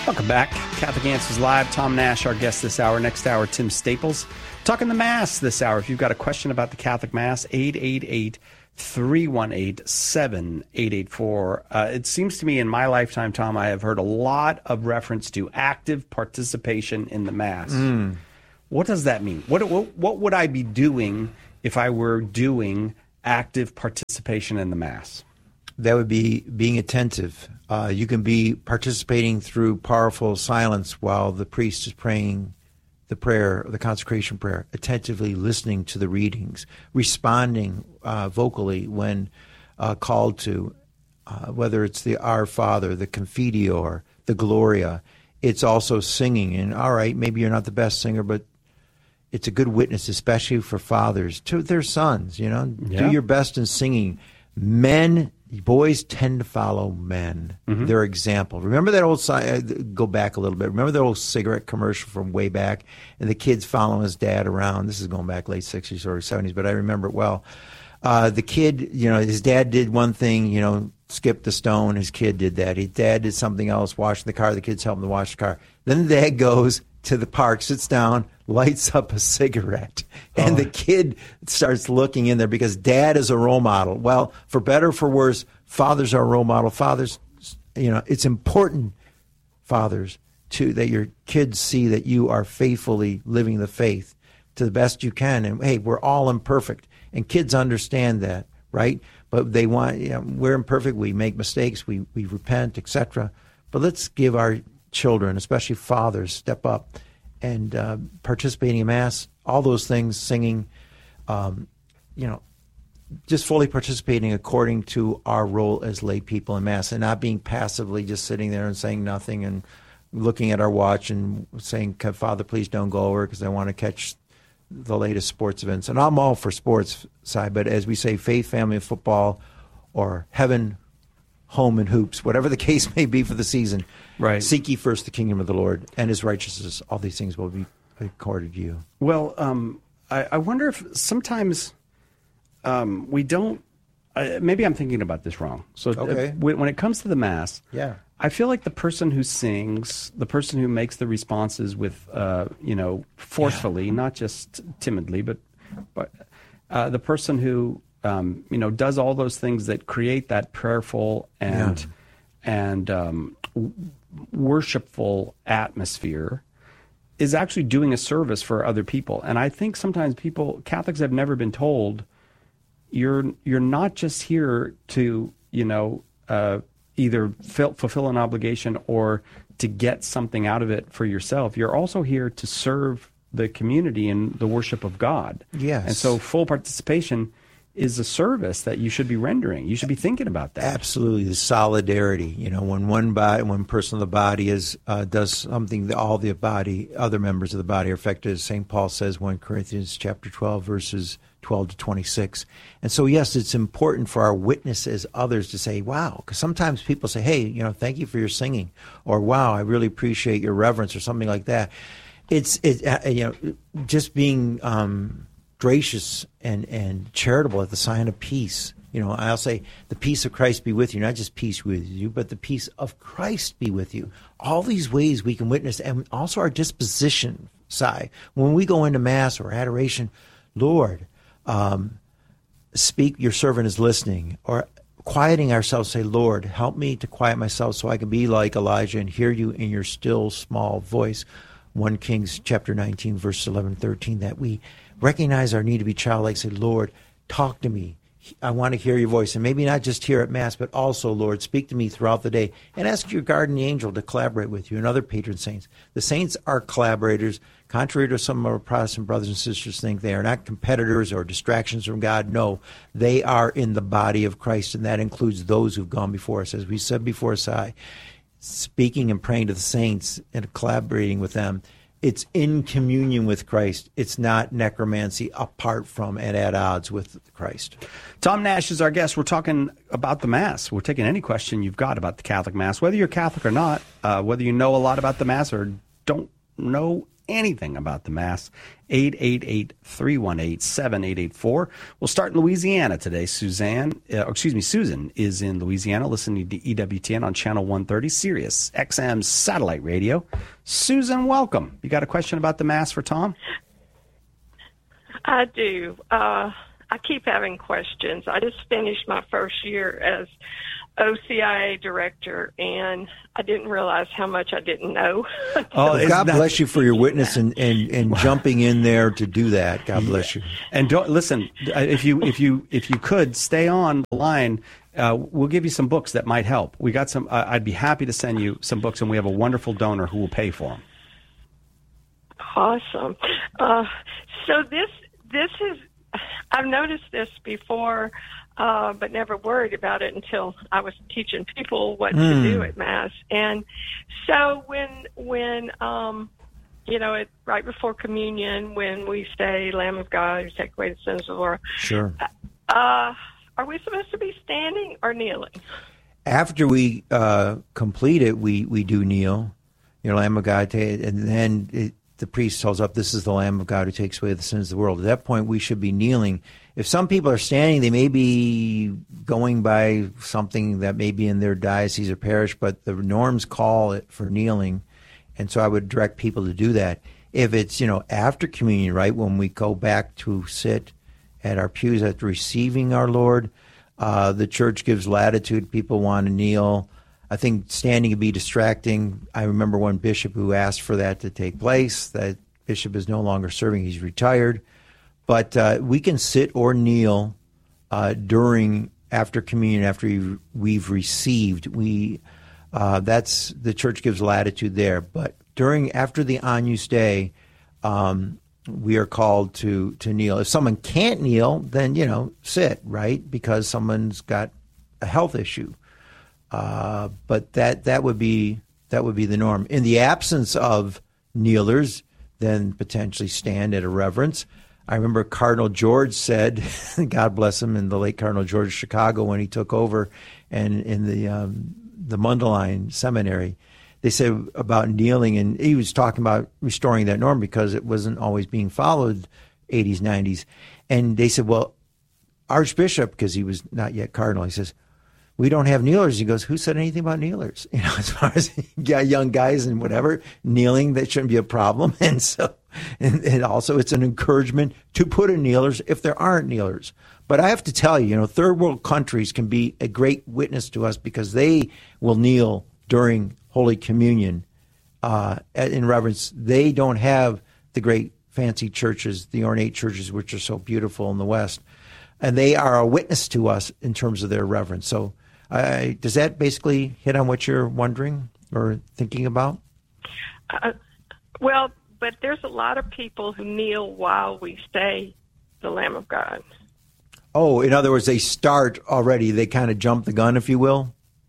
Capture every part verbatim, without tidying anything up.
Welcome back. Catholic Answers Live. Tom Nash, our guest this hour. Next hour, Tim Staples. Talking the Mass this hour. If you've got a question about the Catholic Mass, eight eight eight, three one eight, seven eight eight four. Uh, it seems to me in my lifetime, Tom, I have heard a lot of reference to active participation in the Mass. Mm. What does that mean? What, what, what would I be doing if I were doing active participation in the Mass? That would be being attentive. Uh, you can be participating through powerful silence while the priest is praying the prayer, the consecration prayer, attentively listening to the readings, responding uh, vocally when uh, called to, uh, whether it's the Our Father, the Confiteor, the Gloria. It's also singing. And all right, maybe you're not the best singer, but it's a good witness, especially for fathers, to their sons, you know. Yeah. Do your best in singing. Men, boys tend to follow men, mm-hmm. their example. Remember that old, go back a little bit, remember that old cigarette commercial from way back, and the kid's following his dad around. This is going back late sixties or seventies, but I remember it well. Uh, the kid, you know, his dad did one thing, you know, skipped the stone, his kid did that. His dad did something else, washing the car, the kid's helping to wash the car. Then the dad goes to the park, sits down, lights up a cigarette, and oh. the kid starts looking in there because dad is a role model. Well, for better or for worse, fathers are a role model. Fathers, you know, it's important, fathers, to that your kids see that you are faithfully living the faith to the best you can. And hey, we're all imperfect, and kids understand that, right? But they want, you know, we're imperfect. We make mistakes. We we repent, et cetera. But let's give our children, especially fathers, step up and uh, participating in Mass, all those things, singing, um, you know, just fully participating according to our role as lay people in Mass, and not being passively just sitting there and saying nothing and looking at our watch and saying, Father, please don't go over because I want to catch the latest sports events. And I'm all for sports side, but as we say, faith, family, and football, or heaven, home, and hoops, whatever the case may be for the season. Right. Seek ye first the kingdom of the Lord and his righteousness. All these things will be accorded to you. Well, um, I, I wonder if sometimes um, we don't, uh, maybe I'm thinking about this wrong. So okay. if, when it comes to the Mass, yeah. I feel like the person who sings, the person who makes the responses with, uh, you know, forcefully, yeah. not just timidly, but, but uh, the person who, um, you know, does all those things that create that prayerful and yeah. and um, worshipful atmosphere is actually doing a service for other people. And I think sometimes people, Catholics, have never been told you're you're not just here to, you know, uh, either fill, fulfill an obligation or to get something out of it for yourself. You're also here to serve the community in the worship of God. Yes. And so full participation is a service that you should be rendering. You should be thinking about that. Absolutely, the solidarity. You know, when one body, one person of the body is uh, does something that all the body, other members of the body are affected. As Saint Paul says, First Corinthians chapter twelve, verses twelve to twenty-six. And so, yes, it's important for our witnesses, others, to say, "Wow," because sometimes people say, "Hey, you know, thank you for your singing," or "Wow, I really appreciate your reverence," or something like that. It's it, uh, you know, just being Um, gracious and, and charitable at the sign of peace. You know, I'll say, the peace of Christ be with you, not just peace with you, but the peace of Christ be with you. All these ways we can witness, and also our disposition side. When we go into Mass or adoration, Lord, um, speak, your servant is listening. Or quieting ourselves, say, Lord, help me to quiet myself so I can be like Elijah and hear you in your still small voice. First Kings chapter nineteen, verse eleven, thirteen, that we recognize our need to be childlike. Say, Lord, talk to me. I want to hear your voice. And maybe not just here at Mass, but also, Lord, speak to me throughout the day. And ask your guardian angel to collaborate with you and other patron saints. The saints are collaborators. Contrary to some of our Protestant brothers and sisters think, they are not competitors or distractions from God. No, they are in the body of Christ, and that includes those who've gone before us. As we said before, Sai, speaking and praying to the saints and collaborating with them, it's in communion with Christ. It's not necromancy apart from and at odds with Christ. Tom Nash is our guest. We're talking about the Mass. We're taking any question you've got about the Catholic Mass, whether you're Catholic or not, uh, whether you know a lot about the Mass or don't know anything about the Mass, eight eight eight, three one eight, seven eight eight four. We'll start in Louisiana today. Suzanne, uh, excuse me, Susan is in Louisiana listening to E W T N on Channel one thirty, Sirius X M satellite radio. Susan, welcome. You got a question about the Mass for Tom? I do. Uh, I keep having questions. I just finished my first year as O C I A director, and I didn't realize how much I didn't know. Oh, God that, bless you for your witness and, and, and wow. jumping in there to do that. God bless you. And don't listen. If you if you if you could stay on the line, uh, we'll give you some books that might help. We got some. Uh, I'd be happy to send you some books, and we have a wonderful donor who will pay for them. Awesome. Uh, so this this is. I've noticed this before. Uh, but never worried about it until I was teaching people what mm. to do at Mass. And so when, when um, you know, it, right before communion, when we say, Lamb of God, who take away the sins of the world, sure. uh, are we supposed to be standing or kneeling? After we uh, complete it, we, we do kneel, you know, Lamb of God, and then it, the priest tells up, this is the Lamb of God who takes away the sins of the world. At that point, we should be kneeling. If some people are standing, they may be going by something that may be in their diocese or parish, but the norms call it for kneeling, and so I would direct people to do that. If it's, you know, after communion, right, when we go back to sit at our pews after receiving our Lord, uh, the church gives latitude. People want to kneel. I think standing can be distracting. I remember one bishop who asked for that to take place. That bishop is no longer serving. He's retired. But uh, we can sit or kneel uh, during, after communion, after we've, we've received. We uh, that's the church gives latitude there. But during, after the Agnus Dei, um, we are called to to kneel. If someone can't kneel, then you know sit, right, because someone's got a health issue. Uh, but that that would be that would be the norm. In the absence of kneelers, then potentially stand at a reverence. I remember Cardinal George said, God bless him, in the late Cardinal George of Chicago when he took over, and in the um, the Mundelein Seminary, they said about kneeling, and he was talking about restoring that norm because it wasn't always being followed, eighties, nineties. And they said, well, Archbishop, because he was not yet Cardinal, he says, we don't have kneelers. He goes, who said anything about kneelers? You know, as far as young guys and whatever, kneeling, that shouldn't be a problem. And so, and, and also it's an encouragement to put in kneelers if there aren't kneelers. But I have to tell you, you know, third world countries can be a great witness to us because they will kneel during Holy Communion uh, in reverence. They don't have the great fancy churches, the ornate churches, which are so beautiful in the West. And they are a witness to us in terms of their reverence. So, Uh, does that basically hit on what you're wondering or thinking about? Uh, well, but there's a lot of people who kneel while we say the Lamb of God. Oh, in other words, they start already. They kind of jump the gun, if you will.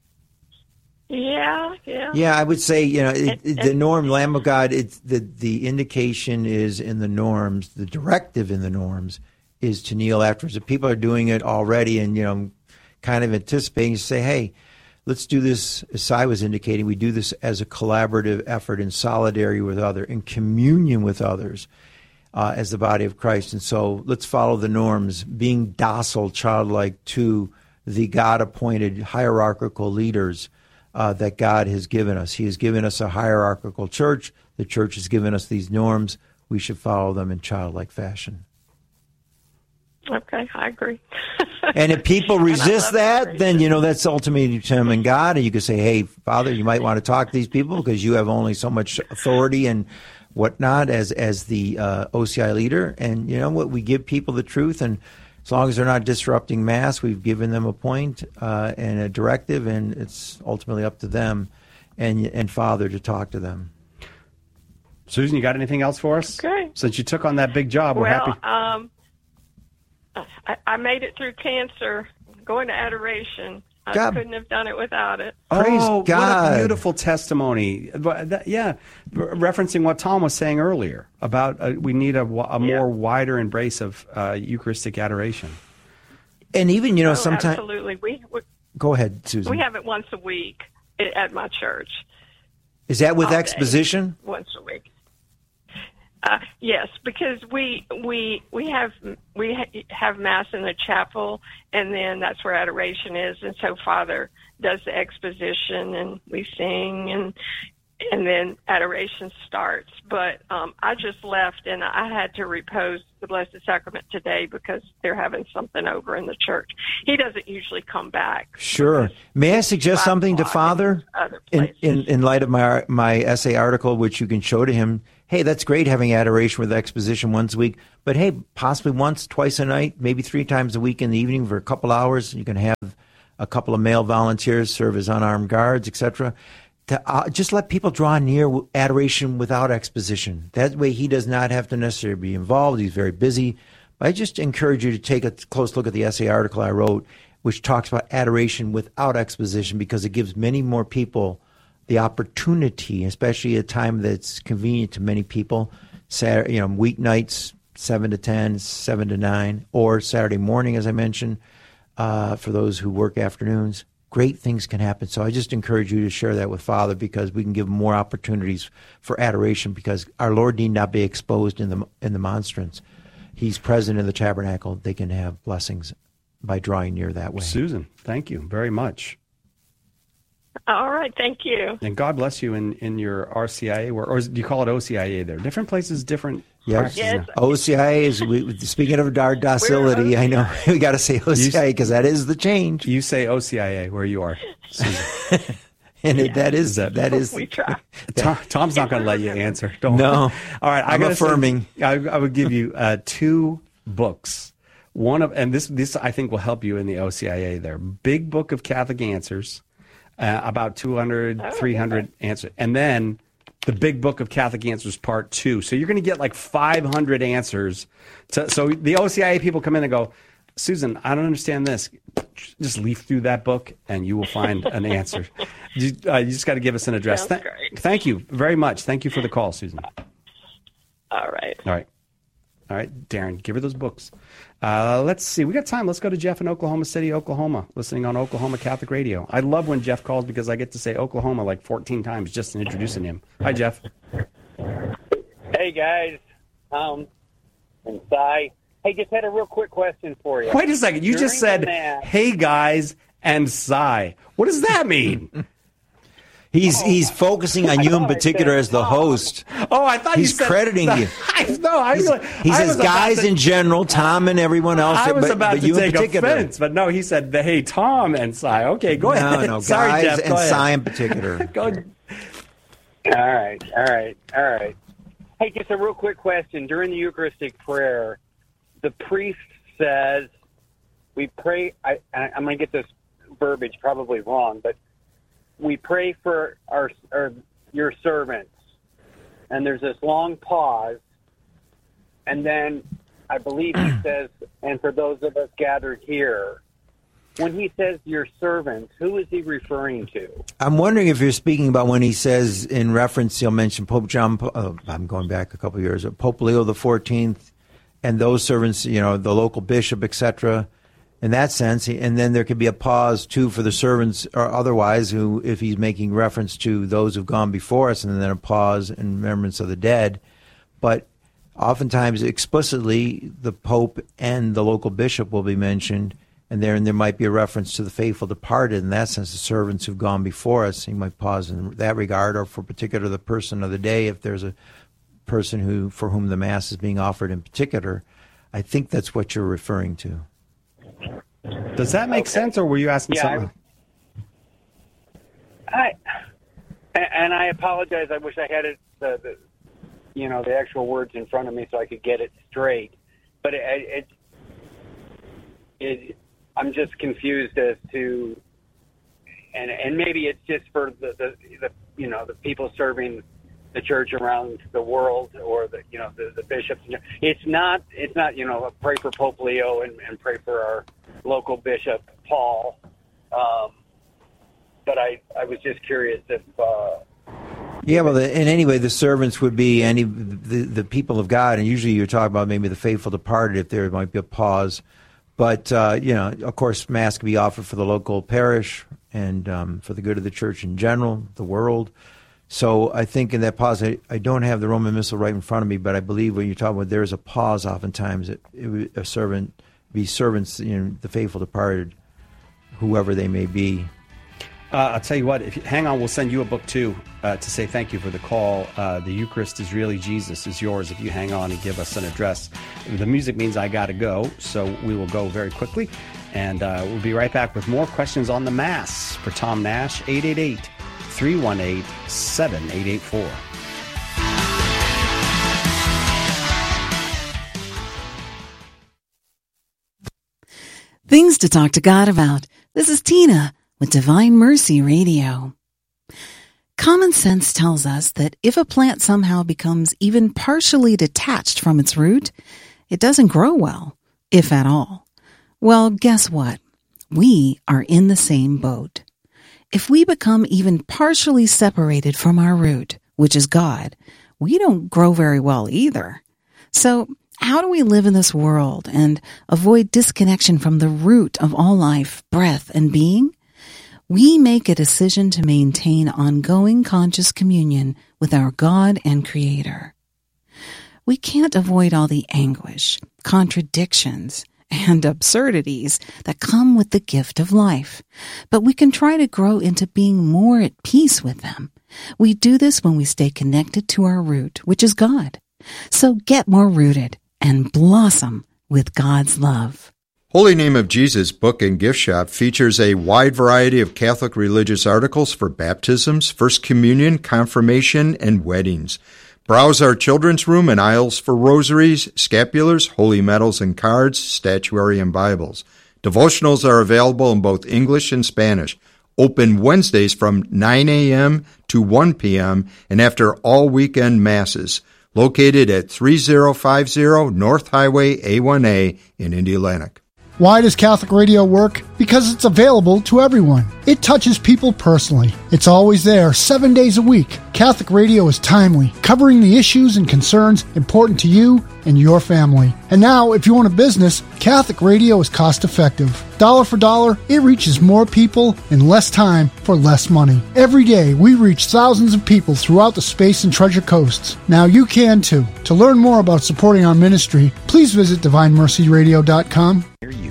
Yeah, yeah. Yeah, I would say, you know, it, and, it, and, the norm, Lamb of God, it's the, the indication is in the norms, the directive in the norms is to kneel afterwards. If people are doing it already and, you know, kind of anticipating to say, hey, let's do this, as Cy was indicating, we do this as a collaborative effort in solidarity with others, in communion with others uh, as the body of Christ. And so let's follow the norms, being docile, childlike to the God-appointed hierarchical leaders uh, that God has given us. He has given us a hierarchical church. The church has given us these norms. We should follow them in childlike fashion. Okay, I agree. And if people resist that, then, you know, that's ultimately determined God. And you can say, hey, Father, you might want to talk to these people because you have only so much authority and whatnot as as the uh, O C I leader. And, you know what, we give people the truth. And as long as they're not disrupting Mass, we've given them a point uh, and a directive. And it's ultimately up to them and, and Father to talk to them. Susan, you got anything else for us? Okay. Since you took on that big job, we're well, happy. Um, I, I made it through cancer, going to adoration. I God. couldn't have done it without it. Praise oh, God. What a beautiful testimony. Yeah, referencing what Tom was saying earlier about uh, we need a, a more yeah. wider embrace of uh, Eucharistic adoration. And even, you know, oh, sometimes... Absolutely. We, we, Go ahead, Susan. We have it once a week at my church. Is that with All exposition? Day, once a week. Uh, yes, because we we we have we ha- have mass in the chapel, and then that's where adoration is. And so Father does the exposition, and we sing, and and then adoration starts. But um, I just left, and I had to repose the Blessed Sacrament today because they're having something over in the church. He doesn't usually come back. Sure. May I suggest something to Father in, in, in light of my my essay article, which you can show to him? Hey, that's great having adoration with exposition once a week, but hey, possibly once, twice a night, maybe three times a week in the evening for a couple hours. You can have a couple of male volunteers serve as unarmed guards, et cetera. To uh, just let people draw near adoration without exposition. That way he does not have to necessarily be involved. He's very busy. But I just encourage you to take a close look at the essay article I wrote, which talks about adoration without exposition, because it gives many more people the opportunity, especially at a time that's convenient to many people, Saturday, you know, weeknights, seven to ten, seven to nine, or Saturday morning, as I mentioned, uh, for those who work afternoons. Great things can happen. So I just encourage you to share that with Father, because we can give more opportunities for adoration, because our Lord need not be exposed in the in the monstrance. He's present in the tabernacle. They can have blessings by drawing near that way. Susan, thank you very much. All right, thank you. And God bless you in, in your R C I A, or, or do you call it O C I A there? Different places, different yes. practices. Yes. O C I A is, we, speaking of our docility, I know we got to say O C I A because that is the change. You say O C I A where you are, Susan. And it, that is, that, that is. We try. Tom, Tom's not going to let you answer. Don't. No. All right. I'm affirming. Say, I, I would give you uh, two books. One of, and this, this I think will help you in the O C I A there. Big Book of Catholic Answers. Uh, about two hundred, oh, three hundred okay. answers. And then the Big Book of Catholic Answers Part two. So you're going to get like five hundred answers. To, so the O C I A people come in and go, Susan, I don't understand this. Just leaf through that book and you will find an answer. You, uh, you just got to give us an address. Sounds Th- great. Thank you very much. Thank you for the call, Susan. All right. All right. All right, Darren, give her those books. Uh, let's see. We got time. Let's go to Jeff in Oklahoma City, Oklahoma, listening on Oklahoma Catholic Radio. I love when Jeff calls because I get to say Oklahoma like fourteen times just in introducing him. Hi, Jeff. Hey, guys. Um, and Cy. Hey, just had a real quick question for you. Wait a second. You During just said, the Mass- hey, guys, and sigh. What does that mean? He's he's focusing on you in particular as the host. Oh, I thought He's you said, crediting you. I, no, I, He's, he I says was about guys to- in general, Tom and everyone else. I was but, about but to you take in particular. offense, but no, he said, the, hey, Tom and Cy. Okay, go No, ahead. no, Sorry, guys Jeff. and Go ahead. Cy in particular. Go. All right, all right, all right. Hey, just a real quick question. During the Eucharistic prayer, the priest says, we pray, I, I'm going to get this verbiage probably wrong, but we pray for our, our your servants. And there's this long pause, and then I believe he says, and for those of us gathered here. When he says your servants, who is he referring to? I'm wondering if you're speaking about when he says, in reference, he'll mention Pope John, uh, I'm going back a couple of years, Pope Leo the fourteenth, and those servants, you know, the local bishop, et cetera, in that sense. And then there could be a pause, too, for the servants or otherwise, who, if he's making reference to those who've gone before us, and then a pause in remembrance of the dead. But oftentimes, explicitly, the Pope and the local bishop will be mentioned. And there, and there might be a reference to the faithful departed. In that sense, the servants who've gone before us. He might pause in that regard, or for particular the person of the day, if there's a person who for whom the Mass is being offered in particular. I think that's what you're referring to. Does that make Okay. sense, or were you asking Yeah, something? I, and I apologize. I wish I had it, the, the, you know, the actual words in front of me so I could get it straight. But it, it, it I'm just confused as to, and and maybe it's just for the, the, the you know the people serving the church around the world, or the you know the, the bishops. It's not it's not you know pray for Pope Leo and, and pray for our local bishop Paul. Um, but I I was just curious if. Uh, Yeah, well, the, and anyway, the servants would be any the, the people of God, and usually you're talking about maybe the faithful departed, if there might be a pause. But, uh, you know, of course, Mass can be offered for the local parish and um, for the good of the church in general, the world. So I think in that pause, I, I don't have the Roman Missal right in front of me, but I believe when you're talking about there's a pause oftentimes, it, it would a servant, be servants, you know, the faithful departed, whoever they may be. Uh, I'll tell you what, if you, hang on, we'll send you a book too uh, to say thank you for the call. Uh, the Eucharist is really Jesus is yours if you hang on and give us an address. The music means I got to go, so we will go very quickly. And uh, we'll be right back with more questions on the Mass for Tom Nash, eight eight eight, three one eight, seven eight eight four. Things to talk to God about. This is Tina with Divine Mercy Radio. Common sense tells us that if a plant somehow becomes even partially detached from its root, it doesn't grow well, if at all. Well, guess what? We are in the same boat. If we become even partially separated from our root, which is God, we don't grow very well either. So, how do we live in this world and avoid disconnection from the root of all life, breath, and being? We make a decision to maintain ongoing conscious communion with our God and Creator. We can't avoid all the anguish, contradictions, and absurdities that come with the gift of life, but we can try to grow into being more at peace with them. We do this when we stay connected to our root, which is God. So get more rooted and blossom with God's love. Holy Name of Jesus Book and Gift Shop features a wide variety of Catholic religious articles for baptisms, First Communion, confirmation, and weddings. Browse our children's room and aisles for rosaries, scapulars, holy medals and cards, statuary, and Bibles. Devotionals are available in both English and Spanish. Open Wednesdays from nine a.m. to one p.m. and after all weekend masses. Located at three oh five oh North Highway A one A in Indianapolis. Why does Catholic Radio work? Because it's available to everyone. It touches people personally. It's always there, seven days a week. Catholic Radio is timely, covering the issues and concerns important to you and your family. And now, if you own a business, Catholic Radio is cost-effective. Dollar for dollar, it reaches more people in less time for less money. Every day, we reach thousands of people throughout the Space and Treasure Coasts. Now you can too. To learn more about supporting our ministry, please visit divine mercy radio dot com. Hear you.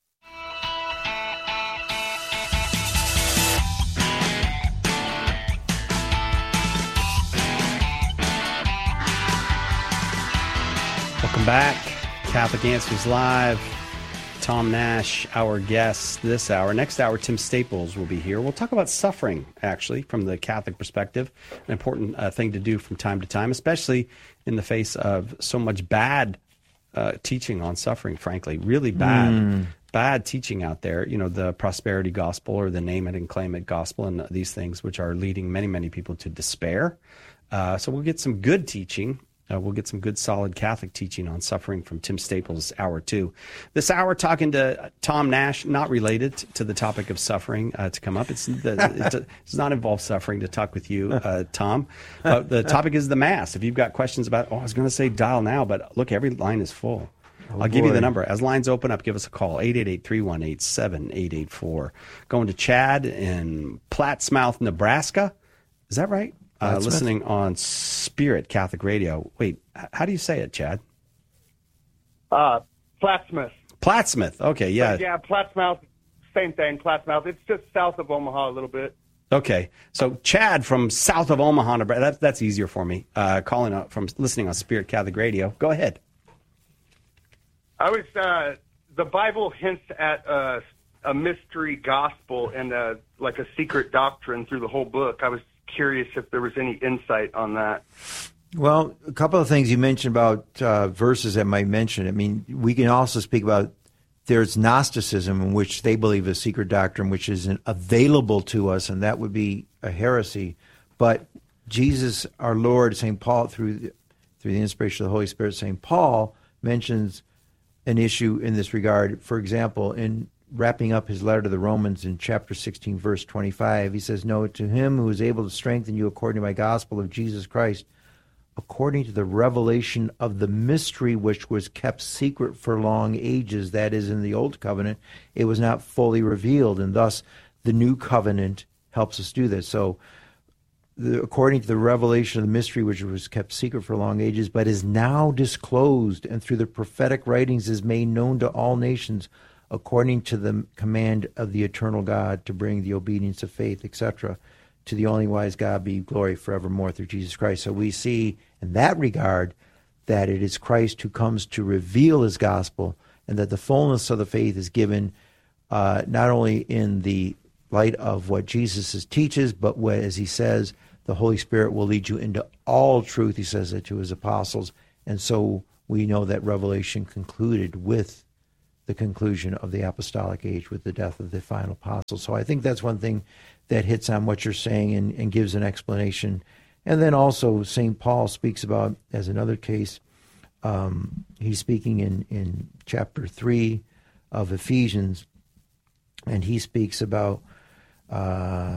Welcome back. Catholic Answers Live. Tom Nash, our guest this hour. Next hour, Tim Staples will be here. We'll talk about suffering, actually, from the Catholic perspective. An important uh, thing to do from time to time, especially in the face of so much bad uh, teaching on suffering, frankly. Really bad, mm. bad teaching out there. You know, the prosperity gospel or the name it and claim it gospel and these things, which are leading many, many people to despair. Uh, so we'll get some good teaching. Uh, we'll get some good, solid Catholic teaching on suffering from Tim Staples, hour two. This hour, talking to Tom Nash, not related to the topic of suffering uh, to come up. It's, the, it does not involve suffering to talk with you, uh, Tom. But the topic is the Mass. If you've got questions about, oh, I was going to say dial now, but look, every line is full. Oh, I'll boy. give you the number. As lines open up, give us a call, eight eight eight, three one eight, seven eight eight four. Going to Chad in Plattsmouth, Nebraska. Is that right? Uh, listening on Spirit Catholic Radio. Wait, how do you say it, Chad? Uh, Plattsmouth. Plattsmouth. Okay, yeah. But yeah, Plattsmouth, same thing, Plattsmouth. It's just south of Omaha a little bit. Okay, so Chad from south of Omaha, Nebraska. That, that's easier for me, uh, calling out from listening on Spirit Catholic Radio. Go ahead. I was, uh, the Bible hints at uh, a mystery gospel and uh, like a secret doctrine through the whole book. I was curious if there was any insight on that. Well, a couple of things you mentioned about uh, verses that might mention. I mean, we can also speak about there's Gnosticism, in which they believe a secret doctrine which isn't available to us, and that would be a heresy. But Jesus, our Lord, Saint Paul, through the, through the inspiration of the Holy Spirit, Saint Paul mentions an issue in this regard. For example, in wrapping up his letter to the Romans in chapter sixteen, verse twenty-five, he says, "No, to him who is able to strengthen you according to my gospel of Jesus Christ, according to the revelation of the mystery which was kept secret for long ages," that is, in the old covenant, it was not fully revealed, and thus the new covenant helps us do this. So the, according to the revelation of the mystery which was kept secret for long ages, but is now disclosed, and through the prophetic writings is made known to all nations, according to the command of the eternal God, to bring the obedience of faith, et cetera. To the only wise God be glory forevermore through Jesus Christ. So we see in that regard that it is Christ who comes to reveal his gospel, and that the fullness of the faith is given uh, not only in the light of what Jesus teaches, but what, as he says, the Holy Spirit will lead you into all truth. He says that to his apostles. And so we know that Revelation concluded with the conclusion of the apostolic age, with the death of the final apostle. So I think that's one thing that hits on what you're saying and, and gives an explanation. And then also Saint Paul speaks about, as another case, um, he's speaking in, in chapter three of Ephesians, and he speaks about uh,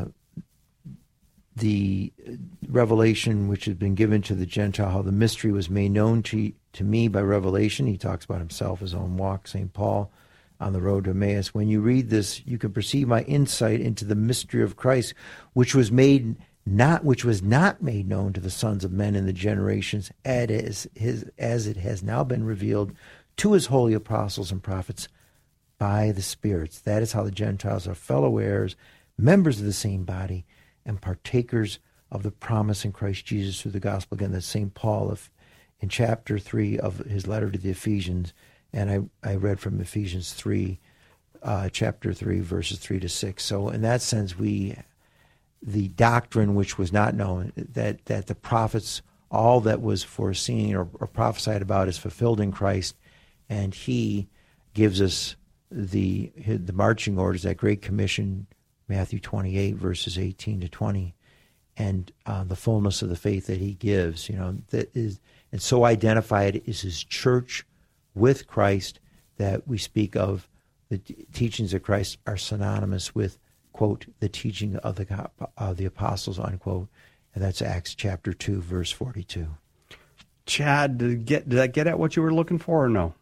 the revelation which has been given to the Gentile, how the mystery was made known to to me by revelation. He talks about himself, his own walk, Saint Paul, on the road to Emmaus. When you read this, you can perceive my insight into the mystery of Christ, which was made not which was not made known to the sons of men in the generations, as his as it has now been revealed to his holy apostles and prophets by the spirits. That is how the Gentiles are fellow heirs, members of the same body, and partakers of the promise in Christ Jesus through the gospel. Again, that's Saint Paul of, in chapter three of his letter to the Ephesians, and I, I read from Ephesians three, uh, chapter three, verses three to six. So in that sense, we, the doctrine which was not known, that, that the prophets, all that was foreseen or, or prophesied about is fulfilled in Christ, and he gives us the the marching orders, that Great Commission, Matthew twenty-eight, verses eighteen to twenty, and uh, the fullness of the faith that he gives, you know, that is, and so identified is his church with Christ, that we speak of the t- teachings of Christ are synonymous with, quote, the teaching of the of the apostles, unquote, and that's Acts chapter two, verse forty-two. Chad, did, get, did that get at what you were looking for, or no?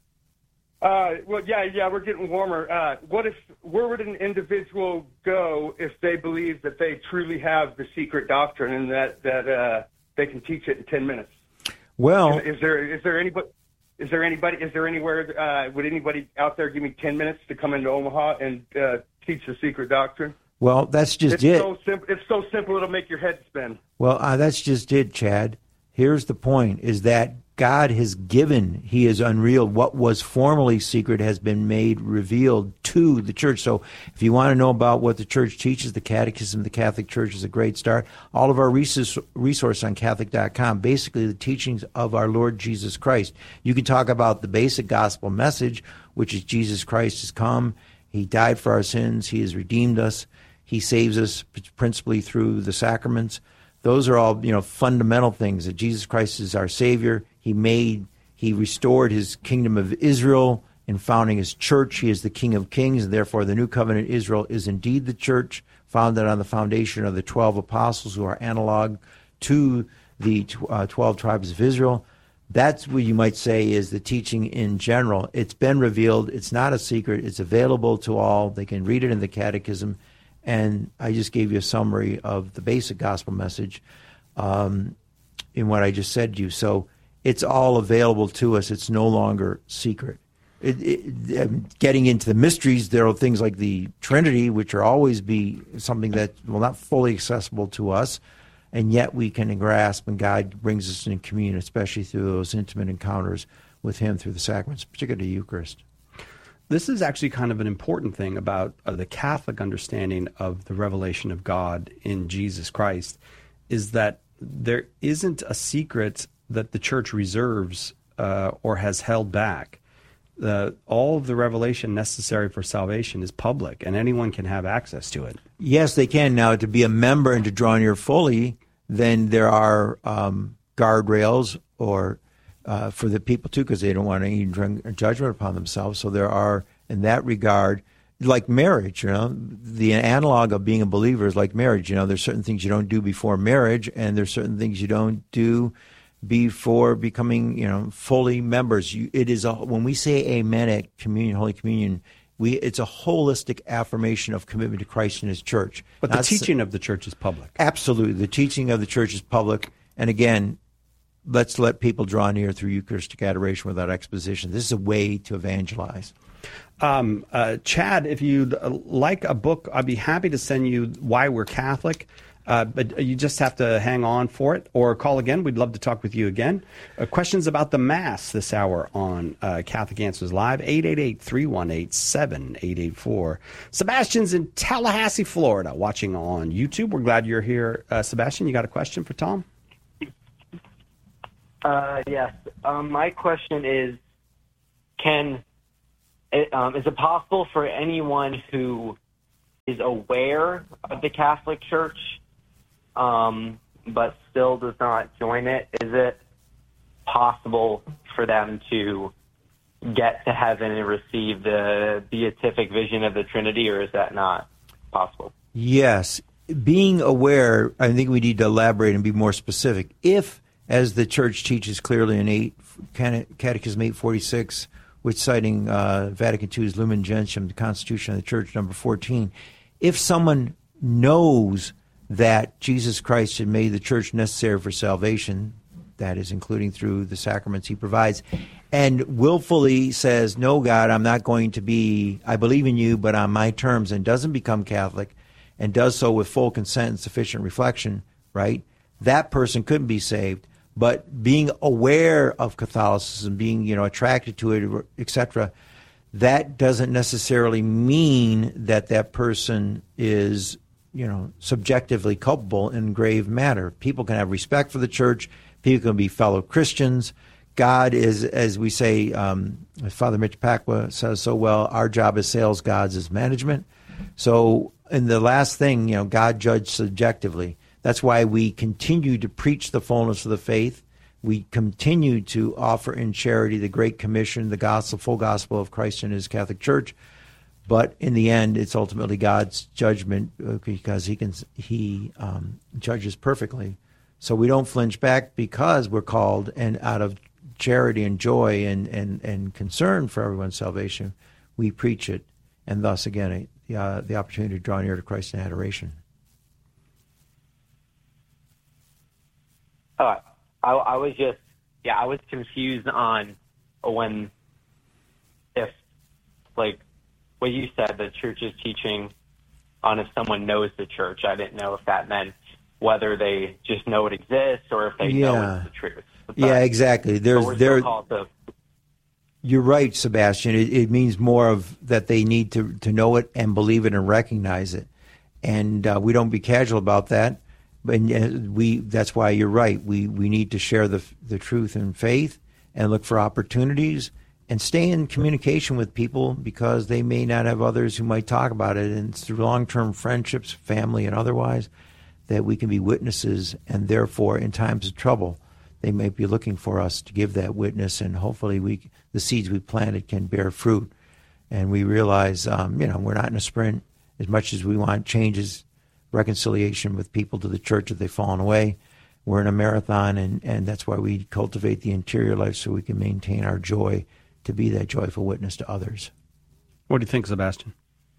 Uh, well, yeah, yeah, we're getting warmer. Uh, what if, where would an individual go if they believe that they truly have the secret doctrine and that that uh, they can teach it in ten minutes? Well, is, is there is there anybody is there anybody is there anywhere uh, would anybody out there give me ten minutes to come into Omaha and uh, teach the secret doctrine? Well, that's just it's it. So sim- it's so simple it'll make your head spin. Well, uh, that's just it, Chad. Here's the point: is that God has given, he is unreal. What was formerly secret has been made revealed to the church. So if you want to know about what the church teaches, the Catechism of the Catholic Church is a great start. All of our resource, resource on Catholic dot com, basically the teachings of our Lord Jesus Christ. You can talk about the basic gospel message, which is Jesus Christ has come. He died for our sins. He has redeemed us. He saves us principally through the sacraments. Those are all, you know, fundamental things, that Jesus Christ is our Savior. He made, he restored his kingdom of Israel in founding his church. He is the King of Kings, and therefore the new covenant Israel is indeed the church, founded on the foundation of the twelve apostles, who are analog to the uh, twelve tribes of Israel. That's what you might say is the teaching in general. It's been revealed. It's not a secret. It's available to all. They can read it in the Catechism. And I just gave you a summary of the basic gospel message um, in what I just said to you. So it's all available to us. It's no longer secret. It, it, getting into the mysteries, there are things like the Trinity, which are always be something that will not fully accessible to us, and yet we can grasp, and God brings us in communion, especially through those intimate encounters with him through the sacraments, particularly the Eucharist. This is actually kind of an important thing about uh, the Catholic understanding of the revelation of God in Jesus Christ, is that there isn't a secret that the Church reserves uh, or has held back. Uh, all of the revelation necessary for salvation is public, and anyone can have access to it. Yes, they can. Now, to be a member and to draw near fully, then there are um, guardrails or Uh, for the people, too, because they don't want any judgment upon themselves. So there are, in that regard, like marriage, you know, the analog of being a believer is like marriage. You know, there's certain things you don't do before marriage, and there's certain things you don't do before becoming, you know, fully members. You, it is a, when we say amen at communion, Holy Communion, We, it's a holistic affirmation of commitment to Christ and His church. But the teaching of the church is public. Absolutely. The teaching of the church is public. And again, let's let people draw near through Eucharistic adoration without exposition. This is a way to evangelize. Um, uh, Chad, if you'd uh, like a book, I'd be happy to send you Why We're Catholic. Uh, but you just have to hang on for it or call again. We'd love to talk with you again. Uh, questions about the Mass this hour on uh, Catholic Answers Live, eight eight eight, three one eight, seven eight eight four. Sebastian's in Tallahassee, Florida, watching on YouTube. We're glad you're here. Uh, Sebastian, you got a question for Tom? Uh, yes. Um, my question is, can it, um, is it possible for anyone who is aware of the Catholic Church um, but still does not join it, is it possible for them to get to heaven and receive the beatific vision of the Trinity, or is that not possible? Yes. Being aware, I think we need to elaborate and be more specific. If, as the Church teaches clearly in eight, Catechism eight forty-six, which citing uh, Vatican two's Lumen Gentium, the Constitution of the Church, number fourteen, if someone knows that Jesus Christ had made the church necessary for salvation, that is including through the sacraments he provides, and willfully says, no, God, I'm not going to be, I believe in you, but on my terms, and doesn't become Catholic, and does so with full consent and sufficient reflection, right, that person couldn't be saved. But being aware of Catholicism, being, you know, attracted to it, et cetera, that doesn't necessarily mean that that person is, you know, subjectively culpable in grave matter. People can have respect for the church. People can be fellow Christians. God is, as we say, um, Father Mitch Pacwa says so well, our job as sales, God's is management. So, and the last thing, you know, God judged subjectively. That's why we continue to preach the fullness of the faith. We continue to offer in charity the Great Commission, the gospel, full gospel of Christ and His Catholic Church. But in the end, it's ultimately God's judgment because He can He um, judges perfectly. So we don't flinch back because we're called, and out of charity and joy and, and, and concern for everyone's salvation, we preach it, and thus again the uh, the opportunity to draw near to Christ in adoration. Uh, I, I was just, yeah, I was confused on when, if, like, what you said, the church is teaching on if someone knows the church. I didn't know if that meant whether they just know it exists or if they yeah. know it's the truth. But yeah, exactly. There's there. To, You're right, Sebastian. It, it means more of that they need to, to know it and believe it and recognize it. And uh, we don't be casual about that. And we that's why you're right. We we need to share the the truth in faith and look for opportunities and stay in communication with people because they may not have others who might talk about it. And it's through long-term friendships, family and otherwise, that we can be witnesses. And therefore, in times of trouble, they may be looking for us to give that witness. And hopefully, we the seeds we planted can bear fruit. And we realize, um, you know, we're not in a sprint. As much as we want changes, reconciliation with people to the church if they've fallen away, we're in a marathon, and, and that's why we cultivate the interior life so we can maintain our joy to be that joyful witness to others. What do you think, Sebastian?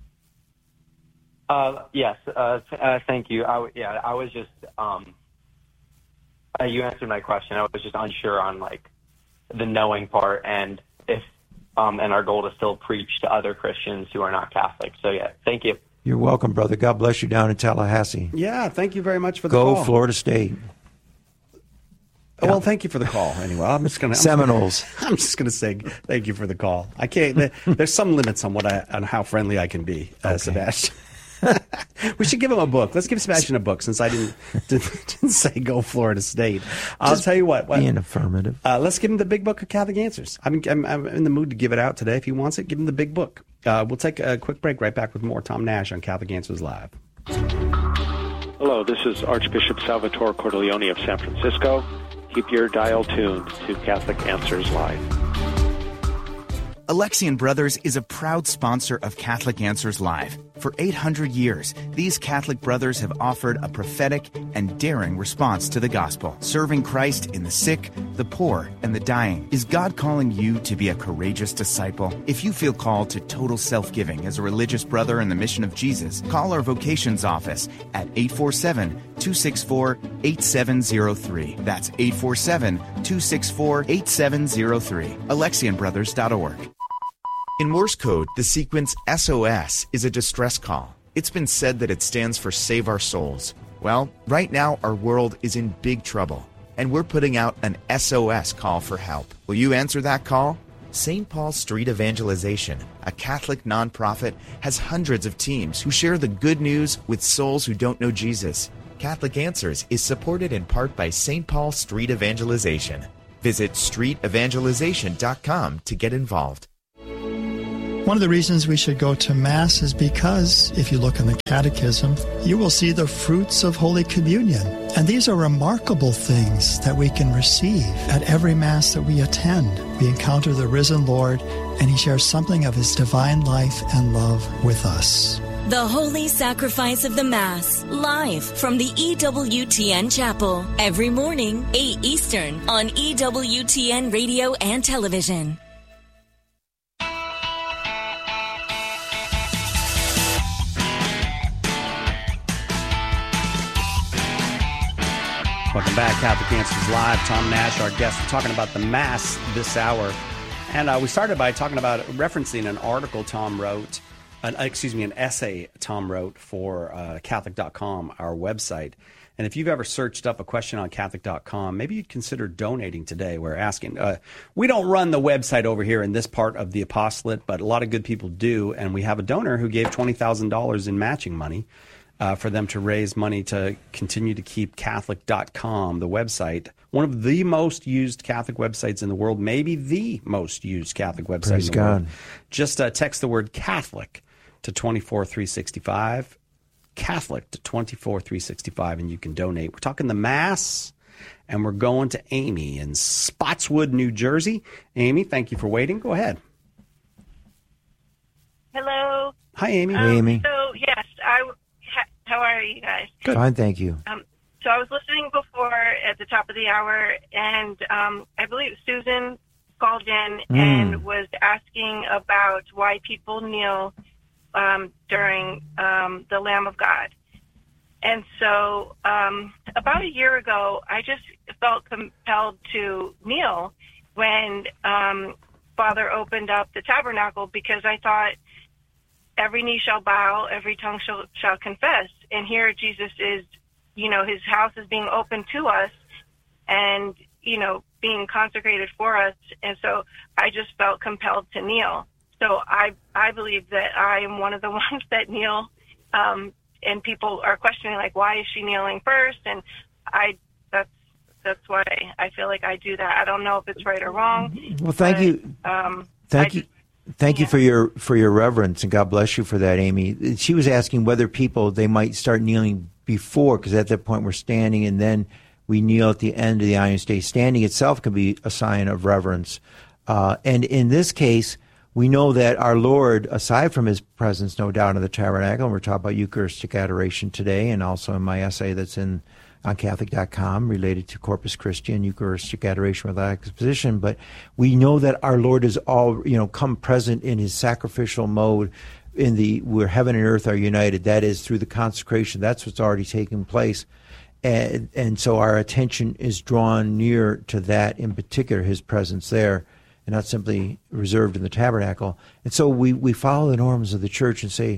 Uh, yes, uh, uh, thank you. I, yeah, I was just, um, uh, you answered my question. I was just unsure on, like, the knowing part and if, um, and our goal to still preach to other Christians who are not Catholic. So, yeah, thank you. You're welcome, brother. God bless you down in Tallahassee. Yeah, thank you very much for the Go call. Go Florida State. Oh, well, thank you for the call. Anyway, I'm just going to Seminoles. I'm just going to say thank you for the call. I can't. There, there's some limits on what I on how friendly I can be, uh, okay. Sebastian. We should give him a book. Let's give Sebastian a book since I didn't didn't, didn't say go Florida State. I'll just tell you what. what be an affirmative. Uh, let's give him the Big Book of Catholic Answers. I'm, I'm I'm in the mood to give it out today. If he wants it, give him the Big Book. Uh, we'll take a quick break. Right back with more Tom Nash on Catholic Answers Live. Hello, this is Archbishop Salvatore Cordileone of San Francisco. Keep your dial tuned to Catholic Answers Live. Alexian Brothers is a proud sponsor of Catholic Answers Live. For eight hundred years, these Catholic brothers have offered a prophetic and daring response to the gospel, serving Christ in the sick, the poor, and the dying. Is God calling you to be a courageous disciple? If you feel called to total self-giving as a religious brother in the mission of Jesus, call our vocations office at eight four seven, two six four, eight seven zero three. That's eight four seven, two six four, eight seven zero three. Alexian Brothers dot org. In Morse code, the sequence S O S is a distress call. It's been said that it stands for Save Our Souls. Well, right now our world is in big trouble, and we're putting out an S O S call for help. Will you answer that call? Saint Paul Street Evangelization, a Catholic nonprofit, has hundreds of teams who share the good news with souls who don't know Jesus. Catholic Answers is supported in part by Saint Paul Street Evangelization. Visit street evangelization dot com to get involved. One of the reasons we should go to Mass is because, if you look in the Catechism, you will see the fruits of Holy Communion. And these are remarkable things that we can receive at every Mass that we attend. We encounter the risen Lord, and He shares something of His divine life and love with us. The Holy Sacrifice of the Mass, live from the E W T N Chapel, every morning, eight Eastern, on E W T N Radio and Television. Welcome back, Catholic Answers Live. Tom Nash, our guest. We're talking about the Mass this hour. And uh, we started by talking about, referencing an article Tom wrote, an, excuse me, an essay Tom wrote for uh, Catholic dot com, our website. And if you've ever searched up a question on Catholic dot com, maybe you'd consider donating today. We're asking. Uh, we don't run the website over here in this part of the apostolate, but a lot of good people do. And we have a donor who gave twenty thousand dollars in matching money Uh, for them to raise money to continue to keep Catholic dot com, the website, one of the most used Catholic websites in the world, maybe the most used Catholic website Praise in the God. world. Just uh, text the word Catholic to two four three six five, Catholic to two four three six five, and you can donate. We're talking the Mass, and we're going to Amy in Spotswood, New Jersey. Amy, thank you for waiting. Go ahead. Hello. Hi, Amy. Um, Hey, Amy. So, yes, I... How are you guys? Good. Fine, thank you. Um, so I was listening before at the top of the hour, and um, I believe Susan called in Mm. and was asking about why people kneel um, during um, the Lamb of God. And so um, about a year ago, I just felt compelled to kneel when um, Father opened up the tabernacle, because I thought, every knee shall bow, every tongue shall, shall confess. And here Jesus is, you know, His house is being opened to us and, you know, being consecrated for us. And so I just felt compelled to kneel. So I I believe that I am one of the ones that kneel, um, and people are questioning, like, why is she kneeling first? And I that's that's why I feel like I do that. I don't know if it's right or wrong. Well, thank but, you. Um, Thank I you. just, Thank Yeah. you for your for your reverence, and God bless you for that, Amy. She was asking whether people, they might start kneeling before, because at that point we're standing, and then we kneel at the end of the Iron Stay. Standing itself can be a sign of reverence. Uh, and in this case, we know that our Lord, aside from His presence, no doubt, in the tabernacle, and we're talking about Eucharistic adoration today, and also in my essay that's in on Catholic dot com related to Corpus Christi and Eucharistic adoration without exposition. But we know that our Lord is all, you know, come present in His sacrificial mode in the where heaven and earth are united. That is through the consecration. That's what's already taken place. And, and so our attention is drawn near to that, in particular, His presence there, and not simply reserved in the tabernacle. And so we, we follow the norms of the Church and say,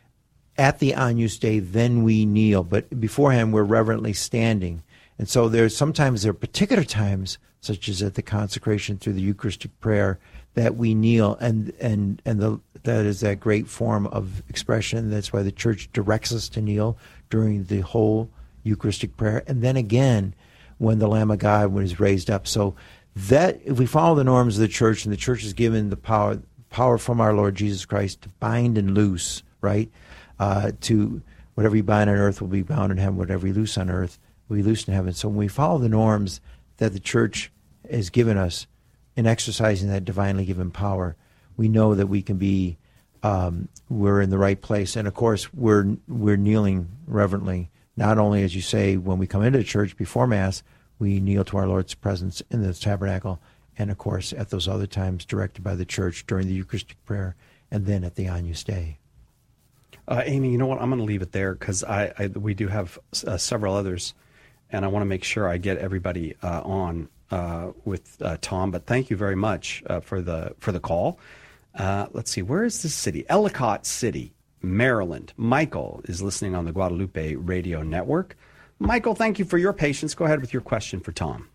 at the Agnus Dei, then we kneel. But beforehand, we're reverently standing. And so there's sometimes there are particular times, such as at the consecration through the Eucharistic prayer, that we kneel, and and and the, that is that great form of expression. That's why the Church directs us to kneel during the whole Eucharistic prayer, and then again when the Lamb of God was raised up. So that if we follow the norms of the Church, and the Church is given the power power from our Lord Jesus Christ to bind and loose, right? Uh, to whatever you bind on earth will be bound in heaven, whatever you loose on earth will be loosed in heaven. So when we follow the norms that the Church has given us in exercising that divinely given power, we know that we can be um, we're in the right place. And of course, we're we're kneeling reverently. Not only, as you say, when we come into the church before Mass, we kneel to our Lord's presence in the tabernacle, and of course at those other times directed by the church during the Eucharistic prayer, and then at the Agnus Dei. Uh, Amy, you know what? I'm going to leave it there because I, I we do have uh, several others, and I want to make sure I get everybody uh, on uh, with uh, Tom. But thank you very much uh, for the for the call. Uh, let's see, where is this city? Ellicott City, Maryland. Michael is listening on the Guadalupe Radio Network. Michael, thank you for your patience. Go ahead with your question for Tom.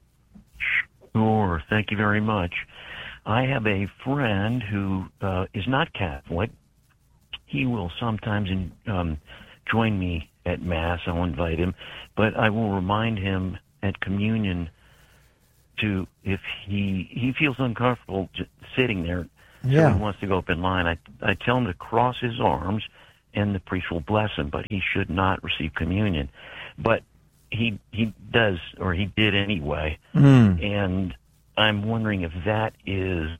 Sure. Thank you very much. I have a friend who uh, is not Catholic. He will sometimes in, um, join me at Mass. I'll invite him, but I will remind him at communion to, if he he feels uncomfortable j- sitting there, yeah. so he wants to go up in line, I, I tell him to cross his arms, and the priest will bless him, but he should not receive communion. But he he does, or he did anyway, mm. and I'm wondering if that is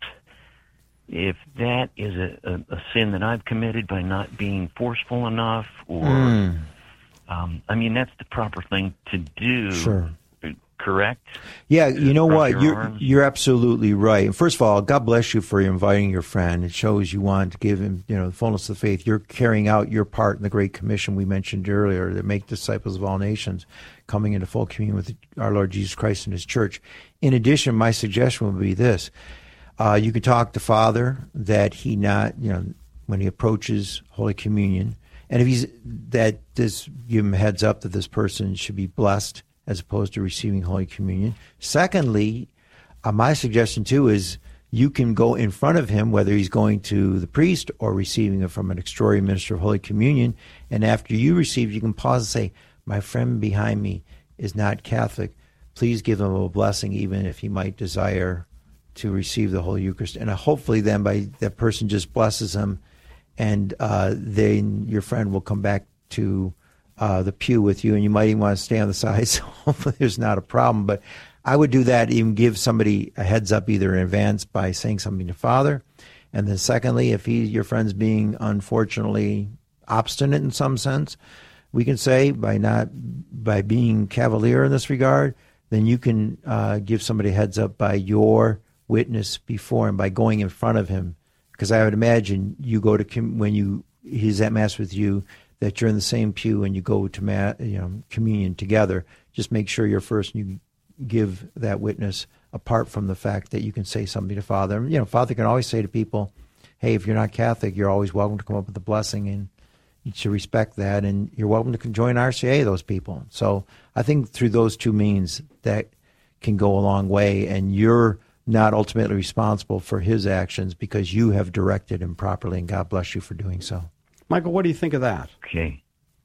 if that is a, a, a sin that I've committed by not being forceful enough, or mm. um, I mean, that's the proper thing to do. Sure. Correct? Yeah, you know what? Your You're arms. you're absolutely right. First of all, God bless you for inviting your friend. It shows you want to give him, you know, the fullness of the faith. You're carrying out your part in the Great Commission we mentioned earlier, to make disciples of all nations, coming into full communion with our Lord Jesus Christ and His Church. In addition, my suggestion would be this: uh, you can talk to Father that he not, you know, when he approaches Holy Communion, and if he's that, just give him a heads up that this person should be blessed as opposed to receiving Holy Communion. Secondly, uh, my suggestion too is you can go in front of him, whether he's going to the priest or receiving it from an extraordinary minister of Holy Communion, and after you receive, you can pause and say, my friend behind me is not Catholic. Please give him a blessing, even if he might desire to receive the Holy Eucharist. And hopefully then by that person just blesses him, and uh, then your friend will come back to Uh, the pew with you, and you might even want to stay on the side, so hopefully there's not a problem. But I would do that, even give somebody a heads up either in advance by saying something to Father, and then secondly, if he, your friend's being unfortunately obstinate in some sense, we can say by not by being cavalier in this regard, then you can uh, give somebody a heads up by your witness before and by going in front of him, because I would imagine you go to com- when you he's at Mass with you, that you're in the same pew and you go to ma- you know, communion together. Just make sure you're first and you give that witness apart from the fact that you can say something to Father. You know, Father can always say to people, hey, if you're not Catholic, you're always welcome to come up with a blessing, and you should respect that, and you're welcome to join R C A, those people. So I think through those two means, that can go a long way, and you're not ultimately responsible for his actions because you have directed him properly, and God bless you for doing so. Michael, what do you think of that? Okay.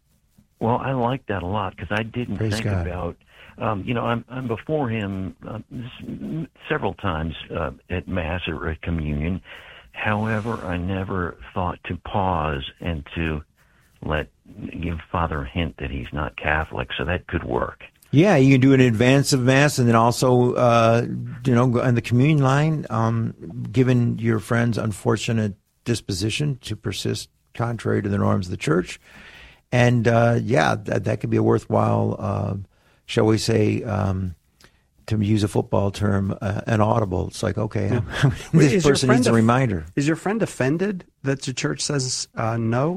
Well, I like that a lot because I didn't Praise think God. about, um, you know, I'm, I'm before him uh, s- several times uh, at Mass or at communion. However, I never thought to pause and to let give Father a hint that he's not Catholic, so that could work. Yeah, you can do it in advance of Mass, and then also, uh, you know, on the communion line, um, given your friend's unfortunate disposition to persist contrary to the norms of the church. And, uh, yeah, that, that could be a worthwhile, uh, shall we say, um, to use a football term, uh, an audible. It's like, okay, Yeah. this Is your person friend needs a off- reminder. Is your friend offended that the church says uh, no?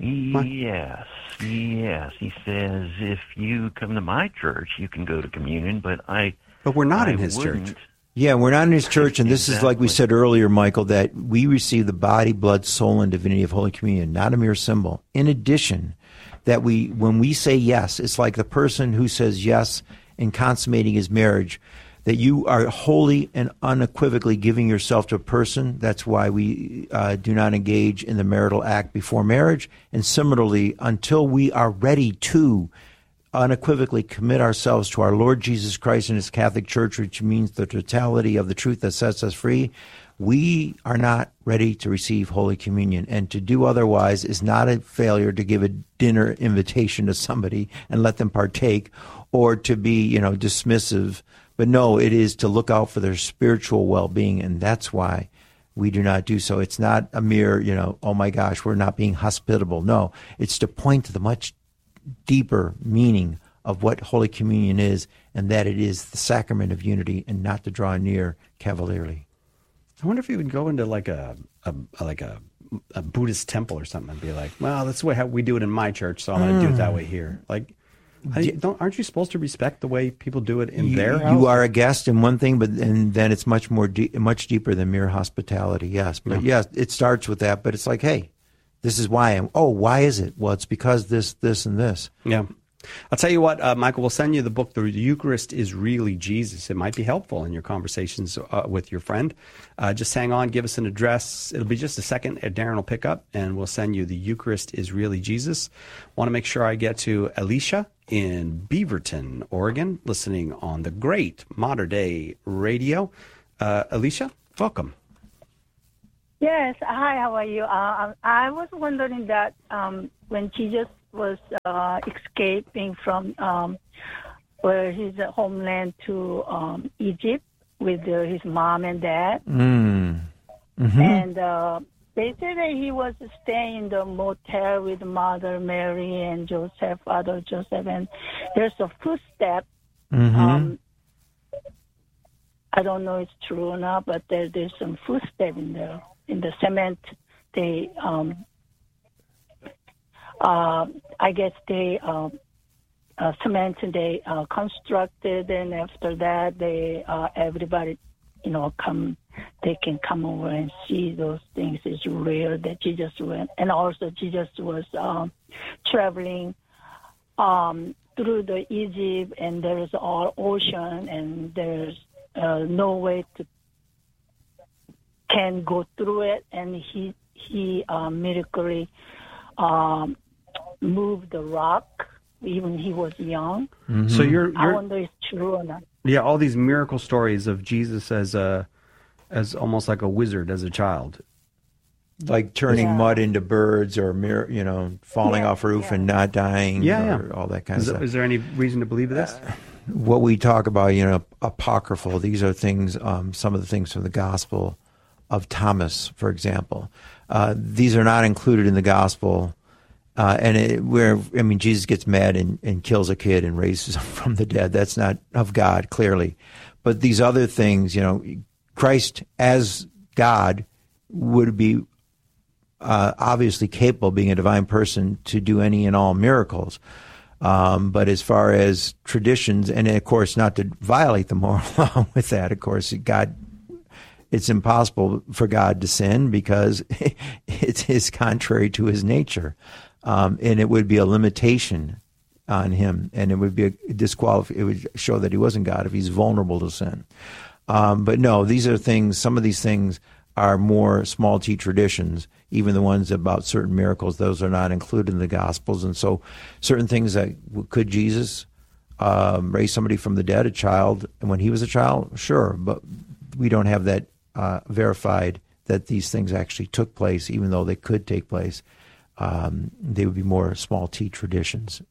Yes, yes. He says, if you come to my church, you can go to communion, but I... But we're not I in his wouldn't. church. Yeah, we're not in his church, and this is like we said earlier, Michael, that we receive the body, blood, soul, and divinity of Holy Communion, not a mere symbol. In addition, that we, when we say yes, it's like the person who says yes in consummating his marriage, that you are wholly and unequivocally giving yourself to a person. That's why we uh, do not engage in the marital act before marriage. And similarly, until we are ready to unequivocally commit ourselves to our Lord Jesus Christ and His Catholic Church, which means the totality of the truth that sets us free, we are not ready to receive Holy Communion. And to do otherwise is not a failure to give a dinner invitation to somebody and let them partake, or to be, you know, dismissive. But no, it is to look out for their spiritual well-being, and that's why we do not do so. It's not a mere, you know, oh my gosh, we're not being hospitable. No, it's to point to the much deeper meaning of what Holy Communion is, and that it is the sacrament of unity, and not to draw near cavalierly. I wonder if you would go into like a, a like a, a Buddhist temple or something and be like, well, that's the way how we do it in my church, so I'm going to do it that way here. Like, I, don't aren't you supposed to respect the way people do it in you, their house? You are a guest in one thing, but and then it's much more de- much deeper than mere hospitality. Yes, but Yeah. yes, it starts with that. But it's like, hey, this is why. I'm, oh, why is it? Well, it's because this, this, and this. Yeah. I'll tell you what, uh, Michael, we'll send you the book, The Eucharist is Really Jesus. It might be helpful in your conversations uh, with your friend. Uh, just hang on, give us an address. It'll be just a second. Uh, Darren will pick up, and we'll send you The Eucharist is Really Jesus. Want to make sure I get to Alicia in Beaverton, Oregon, listening on the great Modern Day Radio. Uh, Alicia, welcome. Yes. Hi, how are you? Uh, I was wondering that um, when Jesus was uh, escaping from um, where his homeland to um, Egypt with uh, his mom and dad, Mm. Mm-hmm. and uh, they said that he was staying in the motel with Mother Mary and Joseph, Father Joseph, and there's a footstep. Mm-hmm. Um, I don't know if it's true or not, but there, there's some footstep in the in the cement. They, um, uh, I guess they uh, uh, cement they uh, constructed, and after that, they uh, everybody, you know, come. They can come over and see those things. It's real that Jesus went, and also Jesus was um, traveling um, through the Egypt, and there is all ocean, and there's uh, no way to can go through it, and he he uh, miraculously um, moved the rock, even he was young. Mm-hmm. So you're, I you're wonder if it's true or not. yeah, all these miracle stories of Jesus as a as almost like a wizard as a child. Like turning Yeah. mud into birds, or mir- you know, falling Yeah, off a roof yeah. and not dying, Yeah, or yeah. all that kind Is, of stuff. is there any reason to believe this? What we talk about, you know, apocryphal, these are things, um, some of the things from the Gospel of Thomas, for example. Uh, these are not included in the Gospel. Uh, and it, where, I mean, Jesus gets mad and, and kills a kid and raises him from the dead. That's not of God, clearly. But these other things, you know, Christ as God would be uh, obviously capable, being a divine person, to do any and all miracles. Um, but as far as traditions, and of course not to violate the moral law with that, of course, God, it's impossible for God to sin because it is contrary to his nature. Um, and it would be a limitation on him, and it would be a disqualif- it would show that he wasn't God if he's vulnerable to sin. Um, but no, these are things, some of these things are more small t traditions, even the ones about certain miracles. Those are not included in the Gospels. And so certain things that, could Jesus um, raise somebody from the dead, a child, and when he was a child? Sure, but we don't have that uh, verified that these things actually took place, even though they could take place. Um, they would be more small t traditions.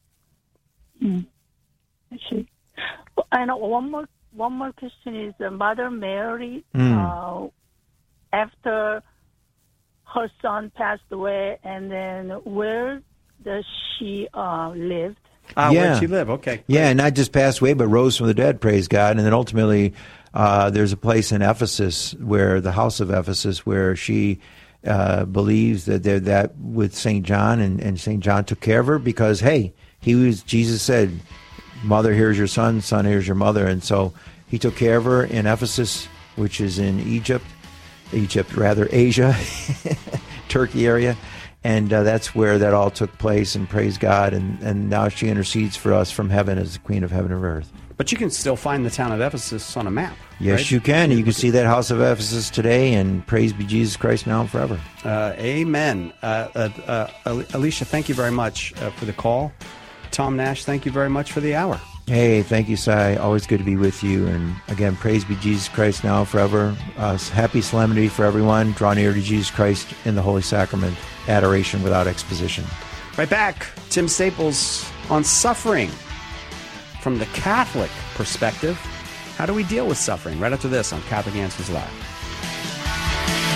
Mm. I see. And one more one more question is uh, Mother Mary. Mm. Uh, after her son passed away, and then where does she uh, live? Ah, Yeah. where'd she live? Okay. Yeah, and not just passed away, but rose from the dead, praise God. And then ultimately, uh, there's a place in Ephesus, where the house of Ephesus, where she uh, believes that they're that with Saint John, and, and Saint John took care of her because, hey, he was, Jesus said, mother, here's your son, son, here's your mother. And so he took care of her in Ephesus, which is in Egypt, Egypt, rather, Asia, Turkey area. And uh, that's where that all took place, and praise God. And, and now she intercedes for us from heaven as the Queen of heaven and earth. But you can still find the town of Ephesus on a map. Yes, right? you can. You can see that house of Ephesus today, and praise be Jesus Christ now and forever. Uh, amen. Uh, uh, uh, Alicia, thank you very much uh, for the call. Tom Nash, thank you very much for the hour. Hey, thank you, Cy. Always good to be with you. And again, praise be Jesus Christ now and forever. Uh, happy solemnity for everyone. Draw near to Jesus Christ in the Holy Sacrament. Adoration without exposition. Right back, Tim Staples on suffering from the Catholic perspective. How do we deal with suffering? Right after this on Catholic Answers Live.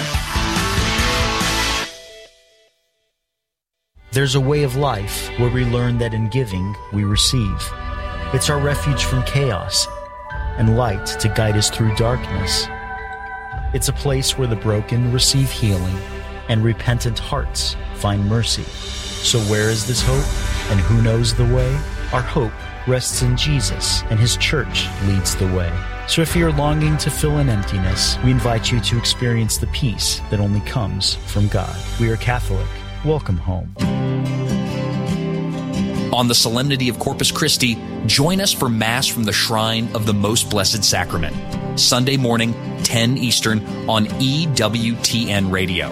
There's a way of life where we learn that in giving, we receive. It's our refuge from chaos and light to guide us through darkness. It's a place where the broken receive healing and repentant hearts find mercy. So where is this hope, and who knows the way? Our hope rests in Jesus, and His church leads the way. So if you're longing to fill an emptiness, we invite you to experience the peace that only comes from God. We are Catholic. Welcome home. On the Solemnity of Corpus Christi, join us for Mass from the Shrine of the Most Blessed Sacrament, Sunday morning, ten Eastern, on E W T N Radio.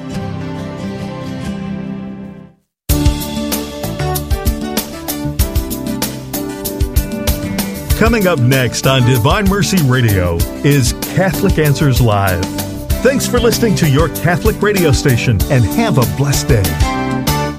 Coming up next on Divine Mercy Radio is Catholic Answers Live. Thanks for listening to your Catholic radio station, and have a blessed day.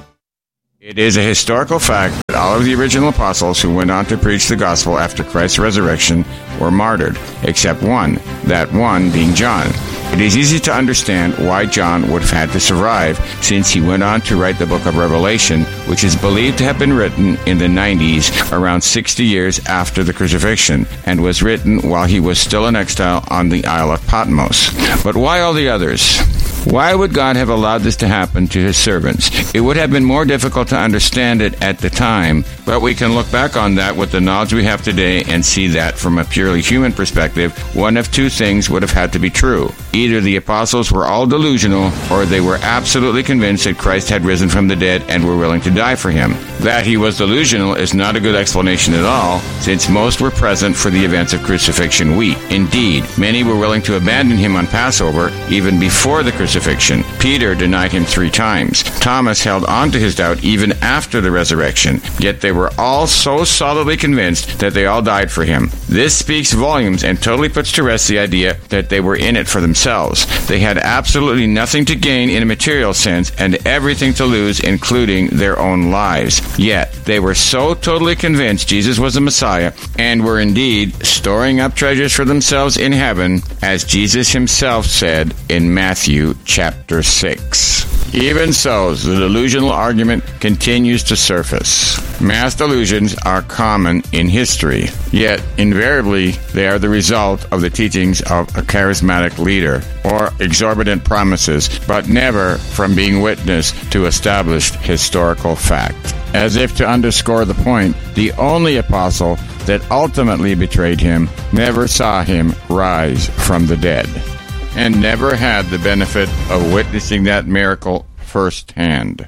It is a historical fact that all of the original apostles who went on to preach the gospel after Christ's resurrection were martyred, except one, that one being John. It is easy to understand why John would have had to survive, since he went on to write the book of Revelation, which is believed to have been written in the nineties, around sixty years after the crucifixion, and was written while he was still in exile on the Isle of Patmos. But why all the others? Why would God have allowed this to happen to His servants? It would have been more difficult to understand it at the time, but we can look back on that with the knowledge we have today and see that from a purely human perspective, one of two things would have had to be true. Either the apostles were all delusional, or they were absolutely convinced that Christ had risen from the dead and were willing to die for Him. That he was delusional is not a good explanation at all, since most were present for the events of crucifixion week. Indeed, many were willing to abandon Him on Passover even before the crucifixion. Peter denied Him three times. Thomas held on to his doubt even after the resurrection, yet they were all so solidly convinced that they all died for Him. This speaks volumes and totally puts to rest the idea that they were in it for themselves. They had absolutely nothing to gain in a material sense and everything to lose, including their own lives. Yet they were so totally convinced Jesus was the Messiah, and were indeed storing up treasures for themselves in heaven, as Jesus Himself said in Matthew chapter six. Even so, the delusional argument continues to surface. Mass delusions are common in history, yet invariably they are the result of the teachings of a charismatic leader or exorbitant promises, but never from being witness to established historical fact. As if to underscore the point, the only apostle that ultimately betrayed Him never saw Him rise from the dead, and never had the benefit of witnessing that miracle firsthand.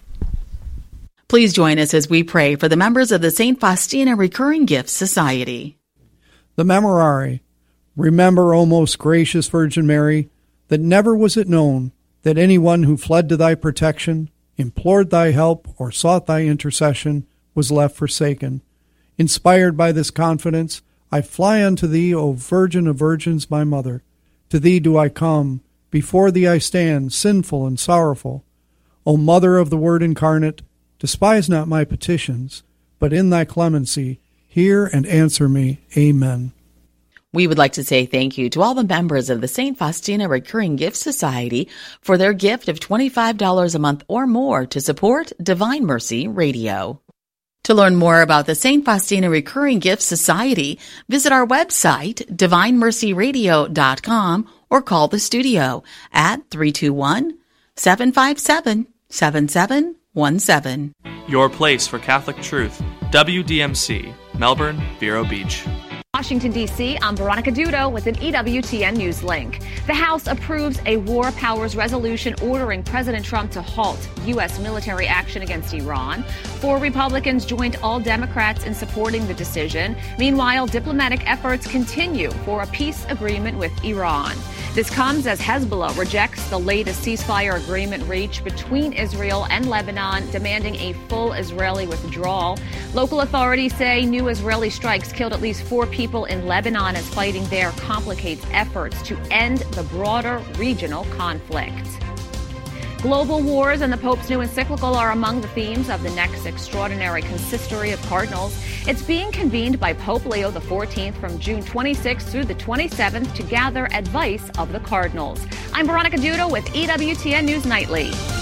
Please join us as we pray for the members of the Saint Faustina Recurring Gifts Society. The Memorare. Remember, O most gracious Virgin Mary, that never was it known that anyone who fled to thy protection, implored thy help, or sought thy intercession was left forsaken. Inspired by this confidence, I fly unto thee, O Virgin of Virgins, my Mother. To thee do I come, before thee I stand, sinful and sorrowful. O Mother of the Word incarnate, despise not my petitions, but in thy clemency hear and answer me. Amen. We would like to say thank you to all the members of the Saint Faustina Recurring Gift Society for their gift of twenty-five dollars a month or more to support Divine Mercy Radio. To learn more about the Saint Faustina Recurring Gift Society, visit our website, divine mercy radio dot com, or call the studio at three two one, seven five seven, seven seven one seven. Your place for Catholic truth. W D M C, Melbourne, Vero Beach. Washington, D C, I'm Veronica Dudo with an E W T N News link. The House approves a war powers resolution ordering President Trump to halt U S military action against Iran. Four Republicans joined all Democrats in supporting the decision. Meanwhile, diplomatic efforts continue for a peace agreement with Iran. This comes as Hezbollah rejects the latest ceasefire agreement reached between Israel and Lebanon, demanding a full Israeli withdrawal. Local authorities say new Israeli strikes killed at least four people in Lebanon as fighting there complicates efforts to end the broader regional conflict. Global wars and the Pope's new encyclical are among the themes of the next extraordinary consistory of cardinals. It's being convened by Pope Leo the fourteenth from June twenty-sixth through the twenty-seventh to gather advice of the cardinals. I'm Veronica Dudo with E W T N News Nightly.